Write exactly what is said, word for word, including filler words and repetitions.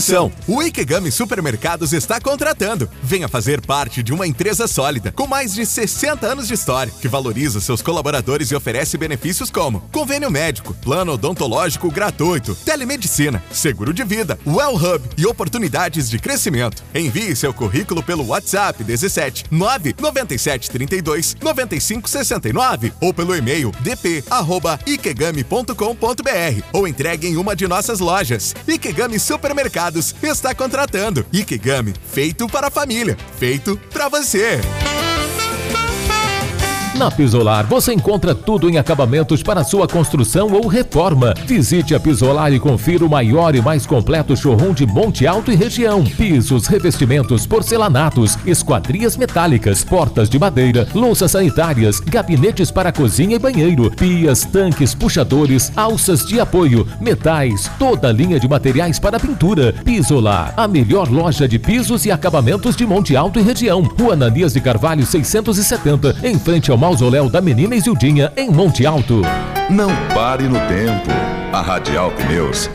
Atenção! O Ikegami Supermercados está contratando. Venha fazer parte de uma empresa sólida, com mais de sessenta anos de história, que valoriza seus colaboradores e oferece benefícios como convênio médico, plano odontológico gratuito, telemedicina, seguro de vida, Well Hub e oportunidades de crescimento. Envie seu currículo pelo WhatsApp dezessete nove nove sete três dois nove cinco seis nove ou pelo e-mail d p arroba ikegami ponto com ponto b r ou entregue em uma de nossas lojas. Ikegami Supermercados está contratando. Ikegami, feito para a família, feito para você. Na Pisolar você encontra tudo em acabamentos para sua construção ou reforma. Visite a Pisolar e confira o maior e mais completo showroom de Monte Alto e região. Pisos, revestimentos, porcelanatos, esquadrias metálicas, portas de madeira, louças sanitárias, gabinetes para cozinha e banheiro, pias, tanques, puxadores, alças de apoio, metais, toda a linha de materiais para pintura. Pisolar, a melhor loja de pisos e acabamentos de Monte Alto e região. Rua Ananias de Carvalho seiscentos e setenta, em frente ao Mausoléu da Menina Isildinha, em Monte Alto. Não pare no tempo. A Radial Pneus